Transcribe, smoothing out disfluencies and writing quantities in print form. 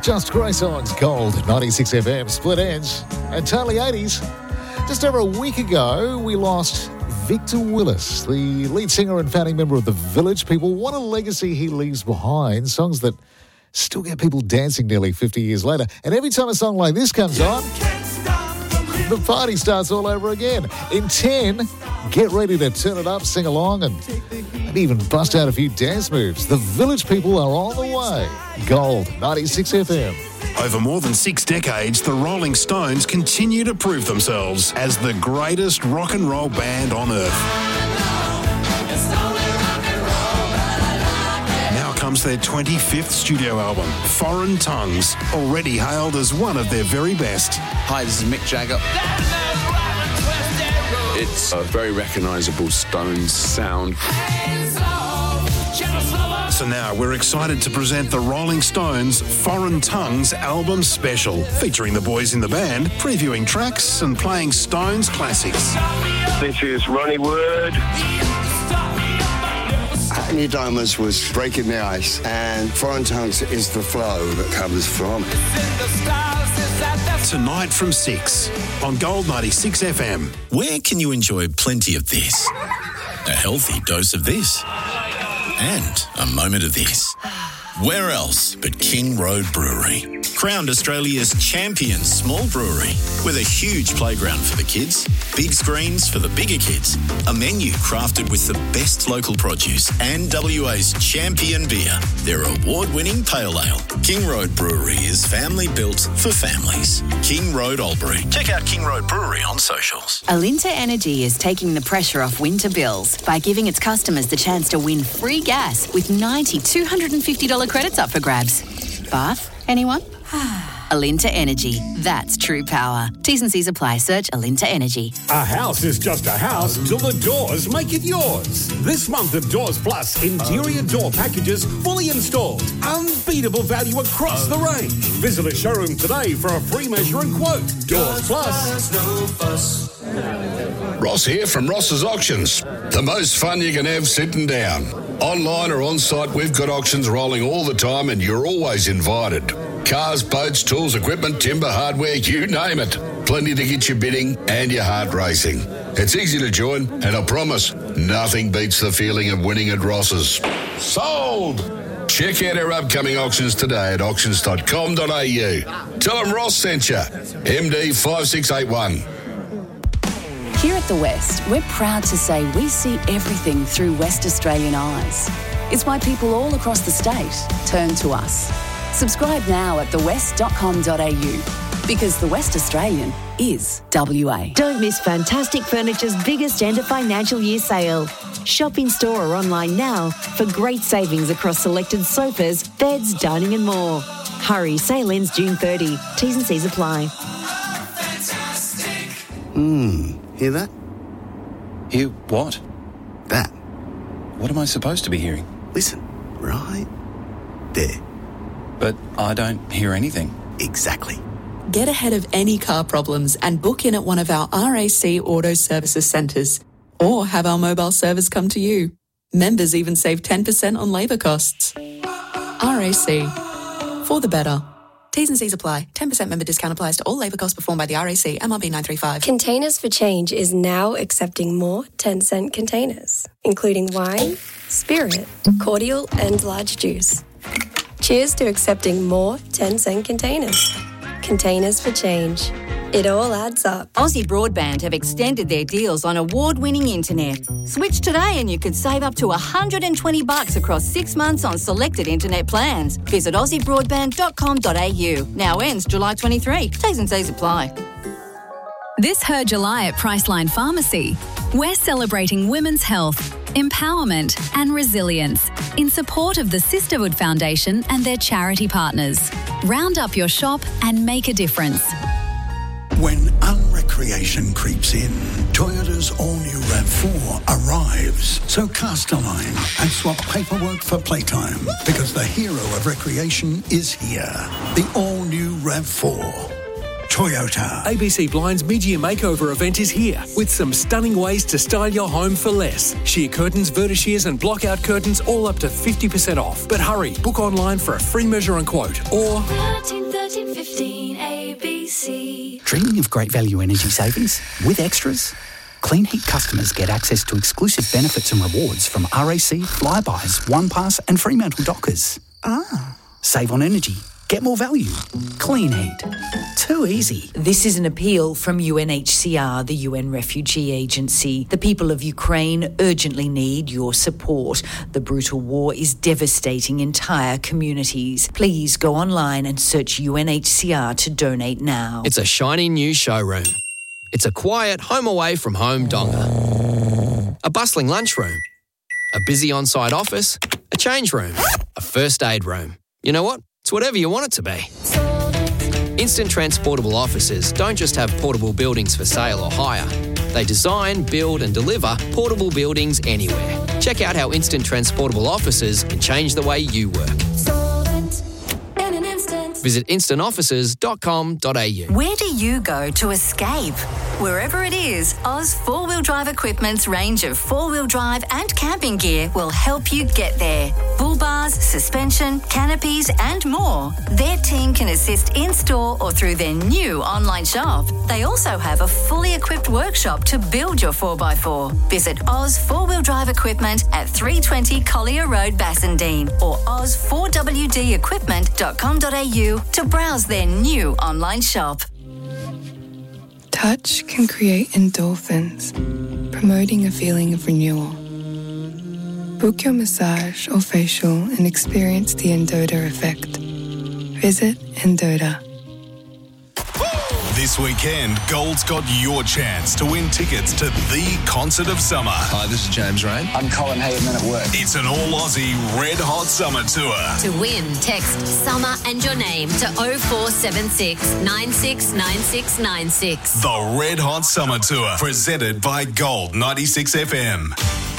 Just great songs, Gold, 96 FM, Split Ends, and totally 80s. Just over a week ago, we lost Victor Willis, the lead singer and founding member of The Village People. What a legacy he leaves behind. Songs that still get people dancing nearly 50 years later. And every time a song like this comes on, the party starts all over again. In 10, get ready to turn it up, sing along, and maybe even bust out a few dance moves. The Village People are on the way. Gold, 96 FM. Over more than 6 decades, the Rolling Stones continue to prove themselves as the greatest rock and roll band on earth. Now comes their 25th studio album, Foreign Tongues, already hailed as one of their very best. Hi, this is Mick Jagger. It's a very recognisable Stones sound. So now we're excited to present the Rolling Stones Foreign Tongues album special, featuring the boys in the band, previewing tracks and playing Stones classics. This is Ronnie Wood. New Diamonds was breaking the ice, and Foreign Tongues is the flow that comes from it. Tonight from 6 on Gold 96 FM. Where can you enjoy plenty of this? A healthy dose of this? And a moment of this. Where else but King Road Brewery? Crowned Australia's champion small brewery with a huge playground for the kids, big screens for the bigger kids, a menu crafted with the best local produce and WA's champion beer, their award-winning pale ale. King Road Brewery is family built for families. King Road Albury. Check out King Road Brewery on socials. Alinta Energy is taking the pressure off winter bills by giving its customers the chance to win free gas with 90 $250 credits up for grabs. Bath? Anyone? Alinta Energy. That's true power. T's and C's apply. Search Alinta Energy. A house is just a house till the doors make it yours. This month of Doors Plus, interior door packages fully installed. Unbeatable value across the range. Visit a showroom today for a free measure and quote. Doors Plus. Ross here from Ross's Auctions. The most fun you can have sitting down. Online or on site, we've got auctions rolling all the time and you're always invited. Cars, boats, tools, equipment, timber, hardware, you name it. Plenty to get you bidding and your heart racing. It's easy to join, and I promise, nothing beats the feeling of winning at Ross's. Sold! Check out our upcoming auctions today at auctions.com.au. Tell them Ross sent you. MD 5681. Here at The West, we're proud to say we see everything through West Australian eyes. It's why people all across the state turn to us. Subscribe now at thewest.com.au because The West Australian is WA. Don't miss Fantastic Furniture's biggest end of financial year sale. Shop in store or online now for great savings across selected sofas, beds, dining and more. Hurry, sale ends June 30. T's and C's apply. Hear that? Hear what? That. What am I supposed to be hearing? Listen, right there. But I don't hear anything. Exactly. Get ahead of any car problems and book in at one of our RAC Auto Services centres. Or have our mobile service come to you. Members even save 10% on labour costs. RAC. For the better. T's and C's apply. 10% member discount applies to all labour costs performed by the RAC, MRB 935. Containers for Change is now accepting more 10-cent containers, including wine, spirit, cordial and large juice. Cheers to accepting more 10-cent containers. Containers for Change. It all adds up. Aussie Broadband have extended their deals on award-winning internet. Switch today and you could save up to $120 across 6 months on selected internet plans. Visit aussiebroadband.com.au. Now ends July 23. T's and C's apply. This Her July at Priceline Pharmacy. We're celebrating women's health, empowerment and resilience in support of the Sisterhood Foundation and their charity partners. Round up your shop and make a difference. When unrecreation creeps in, Toyota's all-new RAV4 arrives. So cast a line and swap paperwork for playtime because the hero of recreation is here. The all-new RAV4. Toyota. ABC Blind's mid-year makeover event is here with some stunning ways to style your home for less. Sheer curtains, vertishears and block-out curtains all up to 50% off. But hurry, book online for a free measure and quote or 1315 ABC. Dreaming of great value energy savings with extras? Clean Heat customers get access to exclusive benefits and rewards from RAC, Flybuys, OnePass and Fremantle Dockers. Save on energy. Get more value. Clean Heat. Too easy. This is an appeal from UNHCR, the UN Refugee Agency. The people of Ukraine urgently need your support. The brutal war is devastating entire communities. Please go online and search UNHCR to donate now. It's a shiny new showroom. It's a quiet home away from home donga. A bustling lunchroom. A busy on-site office. A change room. A first aid room. You know what? It's whatever you want it to be. Instant Transportable Offices don't just have portable buildings for sale or hire. They design, build and deliver portable buildings anywhere. Check out how Instant Transportable Offices can change the way you work. Visit instantoffices.com.au. Where do you go to escape? Wherever it is, Oz 4-Wheel Drive Equipment's range of 4-wheel drive and camping gear will help you get there. Bull bars, suspension, canopies and more. Their team can assist in-store or through their new online shop. They also have a fully equipped workshop to build your 4x4. Visit Oz 4-Wheel Drive Equipment at 320 Collier Road, Bassendean or oz4wdequipment.com.au to browse their new online shop. Touch can create endorphins, promoting a feeling of renewal. Book your massage or facial and experience the Endota effect. Visit Endota. This weekend, Gold's got your chance to win tickets to the concert of summer. Hi, this is James Rain. I'm Colin Hayden at work. It's an all-Aussie Red Hot Summer Tour. To win, text SUMMER and your name to 0476 969696. The Red Hot Summer Tour, presented by Gold 96 FM.